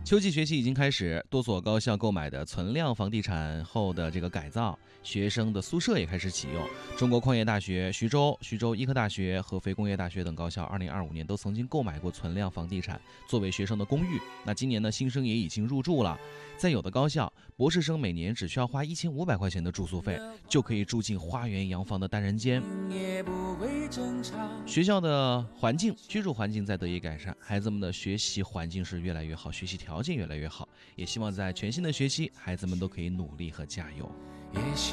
秋季学期已经开始，多所高校购买的存量房地产后的这个改造，学生的宿舍也开始启用。中国矿业大学、徐州医科大学、合肥工业大学等高校2025年都曾经购买过存量房地产作为学生的公寓。那今年呢，新生也已经入住了。在有的高校，博士生每年只需要花1500块钱的住宿费，就可以住进花园洋房的单人间。学校的居住环境在得以改善，孩子们的学习环境是越来越好，学习条件越来越好。也希望在全新的学期，孩子们都可以努力和加油。